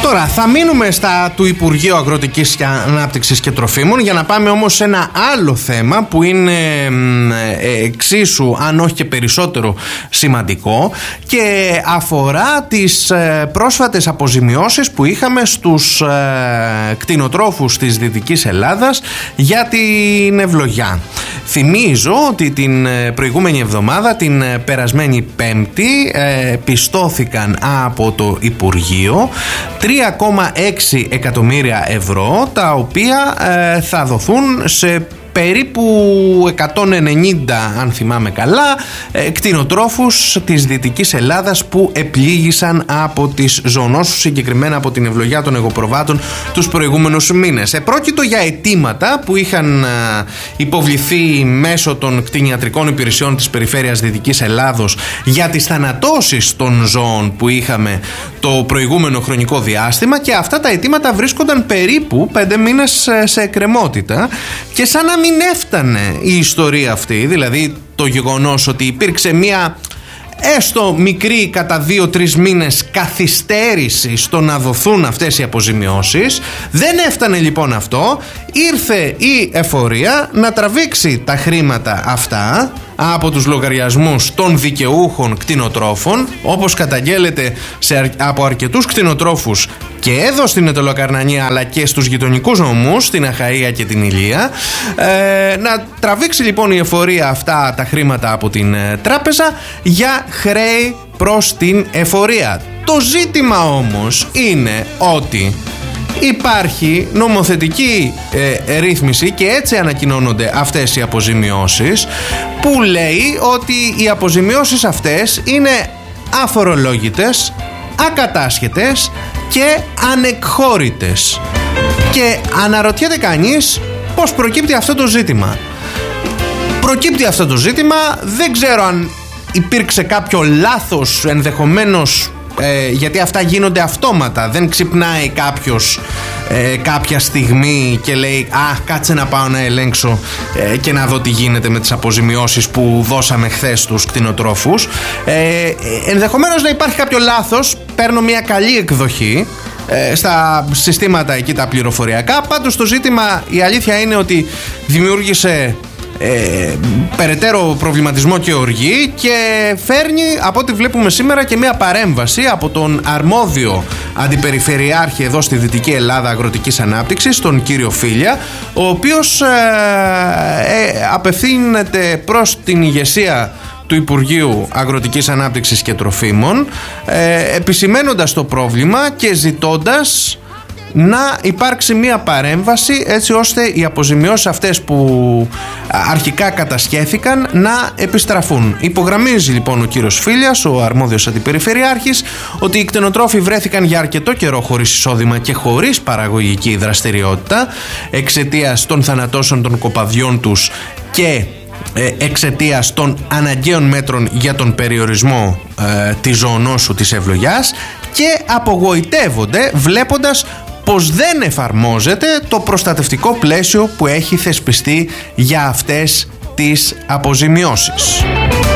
Τώρα θα μείνουμε στα του Υπουργείου Αγροτικής Ανάπτυξης και Τροφίμων για να πάμε όμως σε ένα άλλο θέμα που είναι εξίσου αν όχι και περισσότερο σημαντικό και αφορά τις πρόσφατες αποζημιώσεις που είχαμε στους κτηνοτρόφους της Δυτικής Ελλάδας για την ευλογιά. Θυμίζω ότι την προηγούμενη εβδομάδα, την περασμένη Πέμπτη, πιστώθηκαν από το Υπουργείο 3,6 εκατομμύρια ευρώ, τα οποία θα δοθούν σε περίπου 190, αν θυμάμαι καλά, κτηνοτρόφους της Δυτικής Ελλάδας που επλήγησαν από τις ζωονόσους, συγκεκριμένα από την ευλογιά των εγωπροβάτων τους προηγούμενους μήνες. Επρόκειτο για αιτήματα που είχαν υποβληθεί μέσω των κτηνιατρικών υπηρεσιών της περιφέρειας Δυτικής Ελλάδος για τις θανατώσεις των ζώων που είχαμε το προηγούμενο χρονικό διάστημα, και αυτά τα αιτήματα βρίσκονταν περίπου 5 μήνες σε εκκρεμότητα, και σαν να μην έφτανε η ιστορία αυτή, δηλαδή το γεγονός ότι υπήρξε μία έστω μικρή κατά 2-3 μήνες καθυστέρηση στο να δοθούν αυτές οι αποζημιώσεις, δεν έφτανε λοιπόν αυτό. Ήρθε η εφορία να τραβήξει τα χρήματα αυτά από τους λογαριασμούς των δικαιούχων κτηνοτρόφων, όπως καταγγέλλεται από αρκετούς κτηνοτρόφους και εδώ στην Αιτωλοκαρνανία αλλά και στους γειτονικούς νομούς, στην Αχαΐα και την Ηλία. Να τραβήξει λοιπόν η εφορία αυτά τα χρήματα από την τράπεζα για χρέη προς την εφορία. Το ζήτημα όμως είναι ότι υπάρχει νομοθετική ρύθμιση, και έτσι ανακοινώνονται αυτές οι αποζημιώσεις, που λέει ότι οι αποζημιώσεις αυτές είναι αφορολόγητες, ακατάσχετες και ανεκχώρητες. Και αναρωτιέται κανείς πώς προκύπτει αυτό το ζήτημα. Προκύπτει αυτό το ζήτημα, δεν ξέρω αν υπήρξε κάποιο λάθος ενδεχομένως, γιατί αυτά γίνονται αυτόματα. Δεν ξυπνάει κάποιος κάποια στιγμή και λέει κάτσε να πάω να ελέγξω και να δω τι γίνεται με τις αποζημιώσεις που δώσαμε χθες στους κτηνοτρόφους. Ενδεχομένως να υπάρχει κάποιο λάθος. Παίρνω μια καλή εκδοχή στα συστήματα εκεί τα πληροφοριακά. Πάντως το ζήτημα, η αλήθεια είναι ότι δημιούργησε περαιτέρω προβληματισμό και οργή, και φέρνει από ό,τι βλέπουμε σήμερα και μια παρέμβαση από τον αρμόδιο αντιπεριφερειάρχη εδώ στη Δυτική Ελλάδα Αγροτικής Ανάπτυξης, τον κύριο Φίλια, ο οποίος απευθύνεται προς την ηγεσία του Υπουργείου Αγροτικής Ανάπτυξης και Τροφίμων, επισημένοντας το πρόβλημα και ζητώντας να υπάρξει μια παρέμβαση έτσι ώστε οι αποζημιώσεις αυτές που αρχικά κατασχέθηκαν να επιστραφούν. Υπογραμμίζει λοιπόν ο κύριος Φίλιας, ο αρμόδιος αντιπεριφερειάρχης, ότι οι κτηνοτρόφοι βρέθηκαν για αρκετό καιρό χωρίς εισόδημα και χωρίς παραγωγική δραστηριότητα εξαιτίας των θανατώσεων των κοπαδιών τους και εξαιτίας των αναγκαίων μέτρων για τον περιορισμό της ζωονόσου της ευλογιάς, και απογοητεύονται βλέποντας πως δεν εφαρμόζεται το προστατευτικό πλαίσιο που έχει θεσπιστεί για αυτές τις αποζημιώσεις.